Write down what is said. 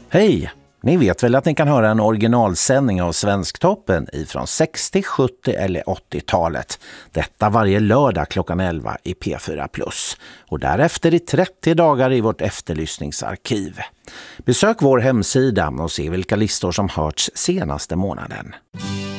Hej! Ni vet väl att ni kan höra en originalsändning av Svensktoppen ifrån 60, 70 eller 80-talet. Detta varje lördag klockan 11 i P4+. Och därefter i 30 dagar i vårt efterlyssningsarkiv. Besök vår hemsida och se vilka listor som hörts senaste månaden.